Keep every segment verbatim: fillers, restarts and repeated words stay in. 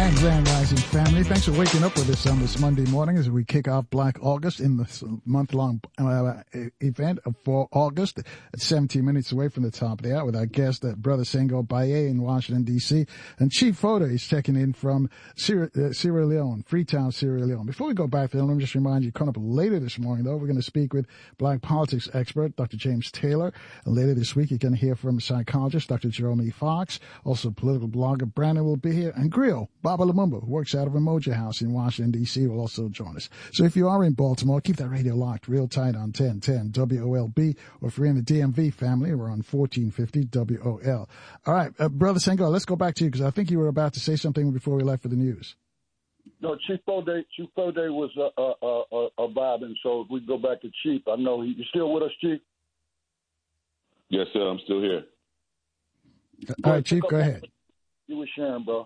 Grand Rising family. Thanks for waking up with us on this Monday morning as we kick off Black August in this month-long uh, event for August at seventeen minutes away from the top of the hour with our guest, uh, Brother Senghor Baye in Washington, D C And Chief Foda is checking in from Sierra, uh, Sierra Leone, Freetown, Sierra Leone. Before we go back there, let me just remind you, coming up later this morning, though, we're going to speak with Black politics expert Doctor James Taylor. And later this week, you're going to hear from psychologist Doctor Jerome E. Fox. Also, political blogger Brandon will be here. And Griot, Baba Lumumba, who works out of Umoja House in Washington, D C, will also join us. So if you are in Baltimore, keep that radio locked real tight on ten ten W O L B, or if you're in the D M V family, we're on fourteen fifty W O L. All right, uh, Brother Senghor, let's go back to you because I think you were about to say something before we left for the news. No, Chief Foda, Chief Foda was uh, uh, uh, uh, vibing, so if we go back to Chief, I know he, you still with us, Chief? Yes, sir, I'm still here. All right, Chief, go ahead. You were sharing, bro.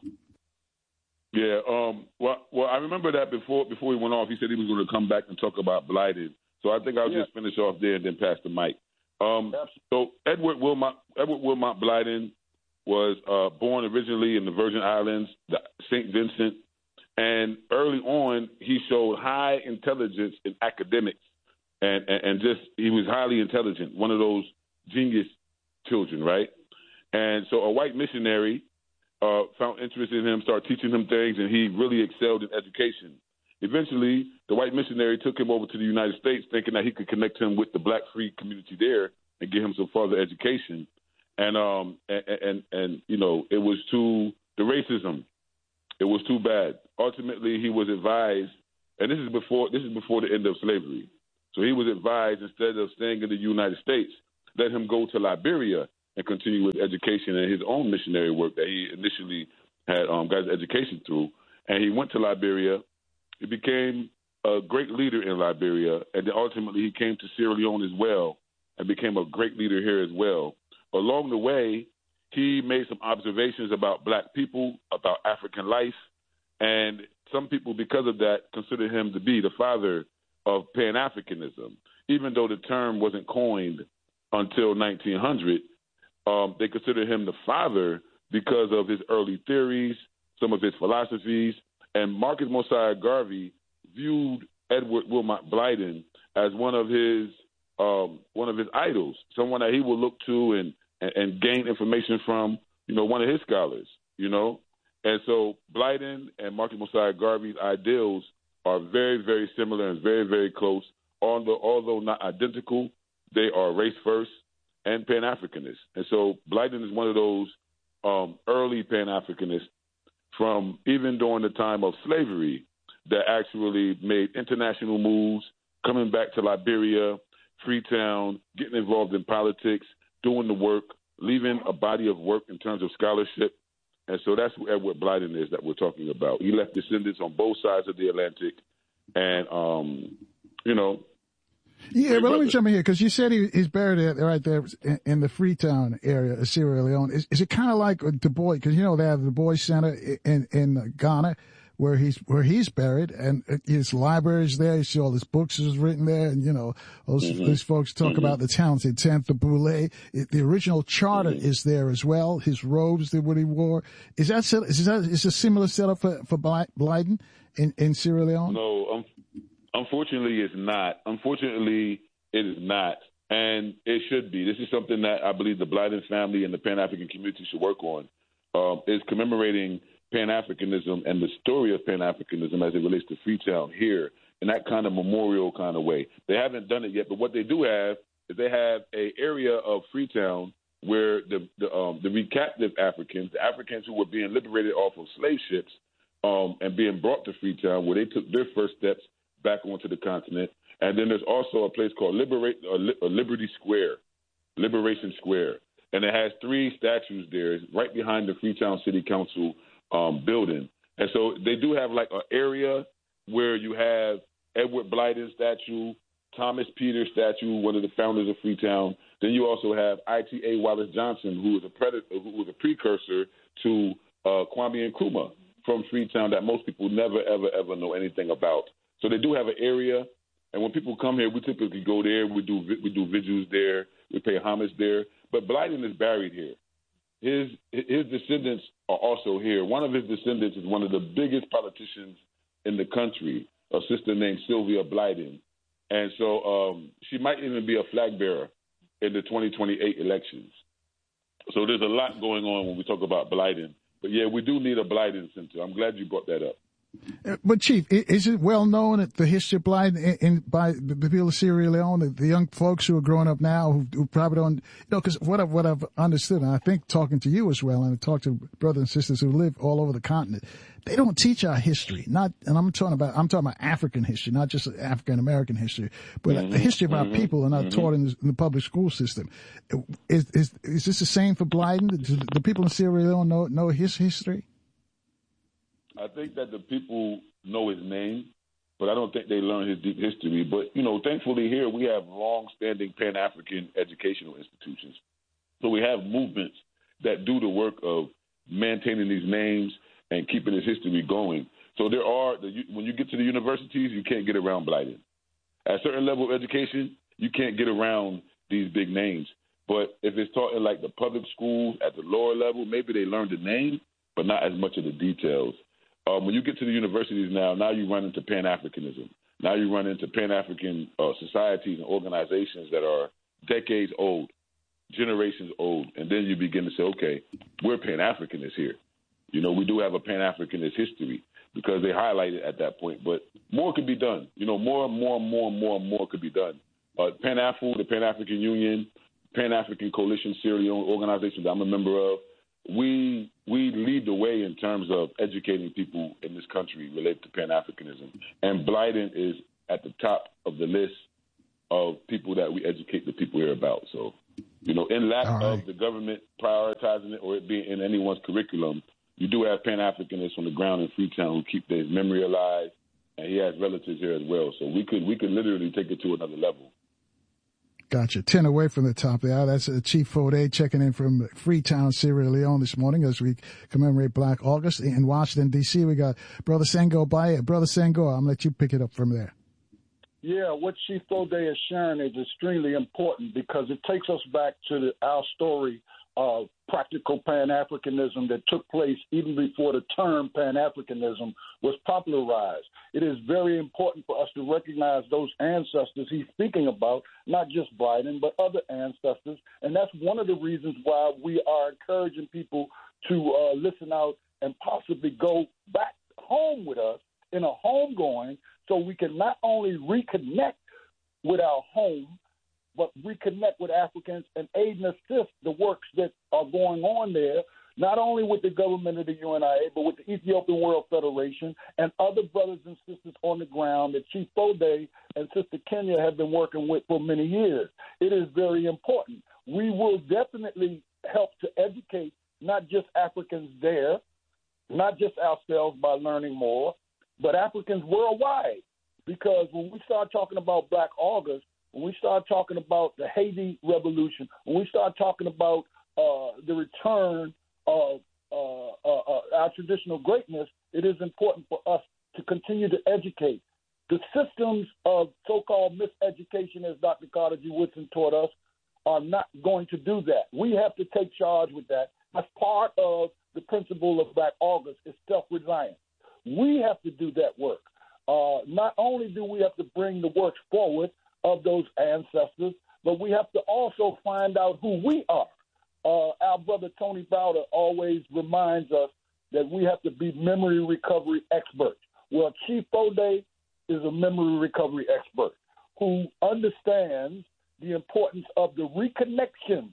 Yeah, um, well, well, I remember that before before he went off, he said he was going to come back and talk about blighted. So I think I'll yeah. just finish off there and then pass the mic. Um, so Edward Wilmot, Edward Wilmot Blyden was uh, born originally in the Virgin Islands, Saint Vincent, and early on he showed high intelligence in academics, and, and, and just he was highly intelligent, one of those genius children, right? And so a white missionary Uh, found interest in him, started teaching him things, and he really excelled in education. Eventually, the white missionary took him over to the United States, thinking that he could connect him with the black free community there and get him some further education. And um and and, and you know, it was too the racism. It was too bad. Ultimately, he was advised, and this is before this is before the end of slavery. So he was advised, instead of staying in the United States, let him go to Liberia and continue with education and his own missionary work that he initially had um, got his education through. And he went to Liberia. He became a great leader in Liberia, and then ultimately he came to Sierra Leone as well and became a great leader here as well. Along the way, he made some observations about black people, about African life, and some people, because of that, consider him to be the father of Pan-Africanism. Even though the term wasn't coined until nineteen hundred, Um, they consider him the father because of his early theories, some of his philosophies, and Marcus Mosiah Garvey viewed Edward Wilmot Blyden as one of his um, one of his idols, someone that he would look to and, and, and gain information from, you know, one of his scholars, you know. And so Blyden and Marcus Mosiah Garvey's ideals are very, very similar and very, very close. Although, although not identical, they are race first and Pan-Africanists. And so Blyden is one of those um, early Pan-Africanists from even during the time of slavery that actually made international moves, coming back to Liberia, Freetown, getting involved in politics, doing the work, leaving a body of work in terms of scholarship. And so that's who Edward Blyden is that we're talking about. He left descendants on both sides of the Atlantic. And, um, you know, Yeah, but let me jump in here because you said he, he's buried right there in, in the Freetown area of Sierra Leone. Is, is it kind of like Du Bois? Because you know they have the Du Bois Center in in Ghana, where he's where he's buried, and his library is there. You see all his books is written there, and you know those mm-hmm. these folks talk mm-hmm. about the talented tenth of Boulay. The original charter mm-hmm. is there as well. His robes that what he wore. Is that is that is a similar setup for for Blyden in in Sierra Leone? No. Um- Unfortunately, it's not. Unfortunately, it is not. And it should be. This is something that I believe the Blyden family and the Pan-African community should work on, um, is commemorating Pan-Africanism and the story of Pan-Africanism as it relates to Freetown here in that kind of memorial kind of way. They haven't done it yet, but what they do have is they have an area of Freetown where the the, um, the recaptive Africans, the Africans who were being liberated off of slave ships um, and being brought to Freetown, where they took their first steps back onto the continent. And then there's also a place called Liberate, or Liberty Square, Liberation Square. And it has three statues there. It's right behind the Freetown City Council um, building. And so they do have like an area where you have Edward Blyden statue, Thomas Peters statue, one of the founders of Freetown. Then you also have I T A Wallace Johnson, who was a predator, who was a precursor to uh, Kwame Nkrumah from Freetown that most people never, ever, ever know anything about. So they do have an area, and when people come here, we typically go there. We do we do vigils there. We pay homage there. But Blyden is buried here. his his descendants are also here. One of his descendants is one of the biggest politicians in the country, a sister named Sylvia Blyden. And so um, she might even be a flag bearer in the twenty twenty-eight elections. So there's a lot going on when we talk about Blyden. But, yeah, we do need a Blyden Center. I'm glad you brought that up. But, Chief, is it well known that the history of Blyden in, in, by the people of Sierra Leone, the, the young folks who are growing up now who, who probably don't, you know, because what, I've, what I've understood, and I think talking to you as well, and I've talked to brothers and sisters who live all over the continent, they don't teach our history. Not, and I'm talking about, I'm talking about African history, not just African American history, but mm-hmm, the history of mm-hmm, our people are not mm-hmm. taught in the, in the public school system. Is, is, is this the same for Blyden? Do the people in Sierra Leone know, know his history? I think that the people know his name, but I don't think they learn his deep history. But, you know, thankfully here we have long-standing Pan-African educational institutions. So we have movements that do the work of maintaining these names and keeping his history going. So there are, when you get to the universities, you can't get around Blyden. At a certain level of education, you can't get around these big names. But if it's taught in, like, the public schools at the lower level, maybe they learn the name, but not as much of the details. Um, when you get to the universities now, now you run into Pan-Africanism. Now you run into Pan-African uh, societies and organizations that are decades old, generations old, and then you begin to say, okay, we're Pan-Africanists here. You know, we do have a Pan-Africanist history because they highlight it at that point, but more could be done. You know, more and more and more and more and more could be done. Uh, Pan-Afro, the Pan-African Union, Pan-African Coalition, Sierra Leone organization that I'm a member of, we we lead the way in terms of educating people in this country related to Pan-Africanism. And Blyden is at the top of the list of people that we educate the people here about. So, you know, in lack right. of the government prioritizing it or it being in anyone's curriculum, you do have Pan-Africanists on the ground in Freetown who keep their memory alive, and he has relatives here as well. So we could we could literally take it to another level. Gotcha. ten away from the top of the hour. That's uh, Chief Fode checking in from Freetown, Sierra Leone this morning as we commemorate Black August. In Washington, D C, we got Brother Senghor Baye. Brother Senghor, I'm going to let you pick it up from there. Yeah, what Chief Fode is sharing is extremely important because it takes us back to the, our story of practical Pan-Africanism that took place even before the term Pan-Africanism was popularized. It is very important for us to recognize those ancestors he's speaking about, not just Blyden, but other ancestors. And that's one of the reasons why we are encouraging people to uh, listen out and possibly go back home with us in a homegoing so we can not only reconnect with our home, but reconnect with Africans and aid and assist the works that are going on there, not only with the government of the U N I A, but with the Ethiopian World Federation and other brothers and sisters on the ground that Chief Fode and Sister Kenya have been working with for many years. It is very important. We will definitely help to educate not just Africans there, not just ourselves by learning more, but Africans worldwide. Because when we start talking about Black August, when we start talking about the Haiti Revolution, when we start talking about uh, the return of uh, uh, uh, our traditional greatness, it is important for us to continue to educate. The systems of so-called miseducation, as Doctor Carter G. Woodson taught us, are not going to do that. We have to take charge with that. As part of the principle of Black August is self-reliance. We have to do that work. Uh, not only do we have to bring the works forward of those ancestors, but we have to also find out who we are. Uh, our brother Tony Browder always reminds us that we have to be memory recovery experts. Well, Chief Fode is a memory recovery expert who understands the importance of the reconnection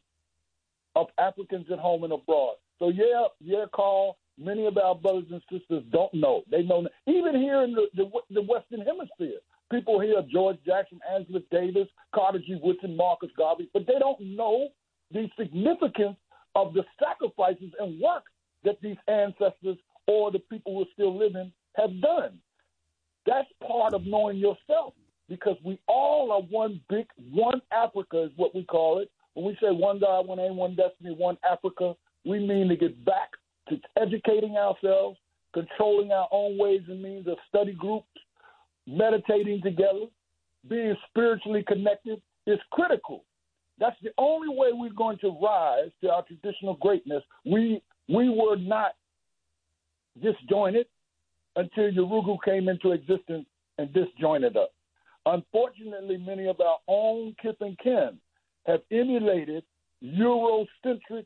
of Africans at home and abroad. So, yeah, yeah, Carl, many of our brothers and sisters don't know. They know, even here in the, the, the Western Hemisphere, people hear George Jackson, Angela Davis, Carter G. Woodson, Marcus Garvey, but they don't know the significance of the sacrifices and work that these ancestors or the people who are still living have done. That's part of knowing yourself, because we all are one big, one Africa is what we call it. When we say one God, one aim, one destiny, one Africa, we mean to get back to educating ourselves, controlling our own ways and means of study groups, meditating together, being spiritually connected is critical. That's the only way we're going to rise to our traditional greatness. We we were not disjointed until Yurugu came into existence and disjointed us. Unfortunately, many of our own kith and kin have emulated Eurocentric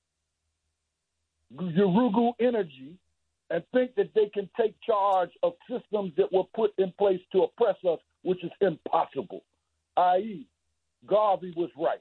Yurugu energy and think that they can take charge of systems that were put in place to oppress us, which is impossible, that is, Garvey was right.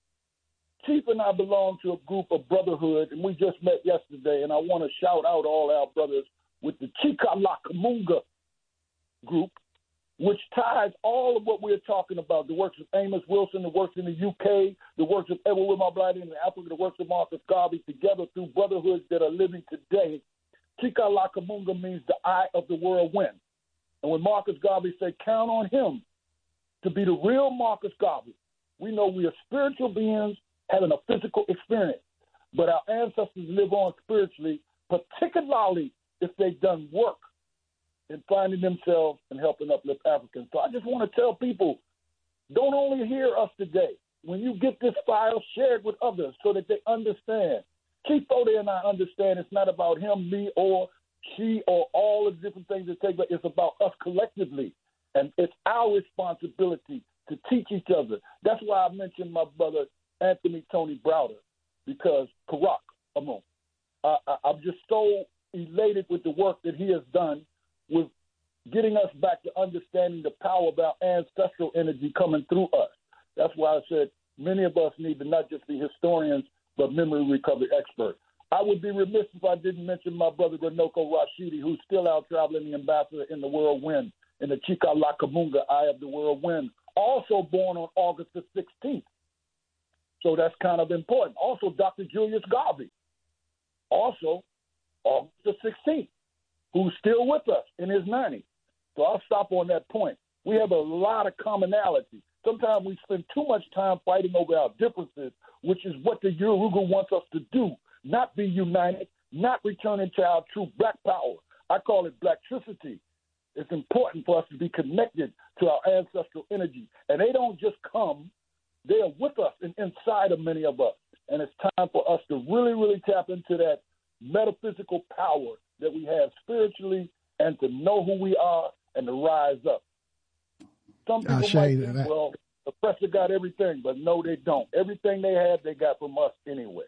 Chief and I belong to a group of brotherhood, and we just met yesterday, and I want to shout out all our brothers with the Chicxulub group, which ties all of what we're talking about, the works of Amos Wilson, the works in the U K, the works of Edward Wilmot Blyden in Africa, the works of Marcus Garvey, together through brotherhoods that are living today. Chicxulub means the eye of the whirlwind. And when Marcus Garvey said, count on him to be the real Marcus Garvey, we know we are spiritual beings having a physical experience. But our ancestors live on spiritually, particularly if they've done work in finding themselves and helping uplift Africans. So I just want to tell people, don't only hear us today. When you get this file, share it with others so that they understand. Chief Fode and I understand it's not about him, me, or she, or all the different things that take place. It's about us collectively. And it's our responsibility to teach each other. That's why I mentioned my brother Anthony Tony Browder, because Karak Amon. I, I, I'm just so elated with the work that he has done with getting us back to understanding the power of our ancestral energy coming through us. That's why I said many of us need to not just be historians, but memory recovery experts. I would be remiss if I didn't mention my brother Renoko Rashidi, who's still out traveling, the ambassador in the whirlwind, in the Chicxulub, Eye of the Whirlwind, also born on August the sixteenth. So that's kind of important. Also, Doctor Julius Garvey, also August the sixteenth, who's still with us in his nineties. So I'll stop on that point. We have a lot of commonality. Sometimes we spend too much time fighting over our differences, which is what the Yurugu wants us to do, not be united, not returning to our true black power. I call it blacktricity. It's important for us to be connected to our ancestral energy. And they don't just come. They are with us and inside of many of us. And it's time for us to really, really tap into that metaphysical power that we have spiritually and to know who we are and to rise up. Some people might think, that. well, the oppressor got everything, but no, they don't. Everything they have, they got from us anyway.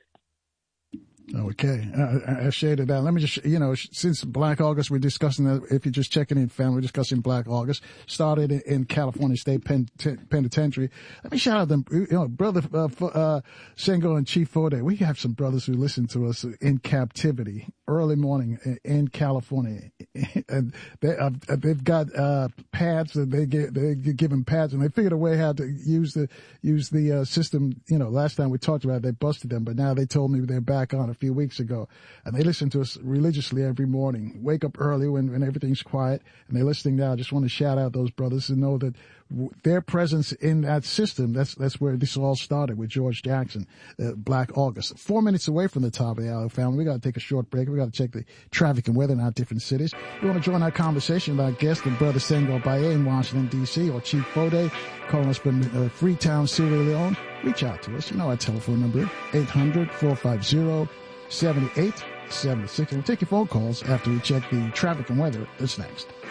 Okay. I, I shaded that. Let me just, you know, since Black August, we're discussing that. If you're just checking in, family, we're discussing Black August. Started in, in California State Pen, t- Penitentiary. Let me shout out them, you know, brother, uh, uh, Sengo and Chief Fode. We have some brothers who listen to us in captivity early morning in, in California. And they, uh, they've got, uh, pads that they get, they give them pads and they figured a way how to use the, use the, uh, system. You know, last time we talked about it, they busted them, but now they told me they're back on a few weeks ago, and they listen to us religiously every morning. Wake up early when, when everything's quiet, and they're listening now. I just want to shout out those brothers and know that w- their presence in that system, that's that's where this all started with George Jackson, uh, Black August. Four minutes away from the top of the hour, family. We got to take a short break. We got to check the traffic and weather in our different cities. You want to join our conversation with our guest and brother Sengo Baye in Washington, D C, or Chief Fode calling us from uh, Freetown, Sierra Leone. Reach out to us. You know our telephone number, eight hundred, four five zero, seven eight seven six. We'll take your phone calls after we check the traffic and weather. That's next.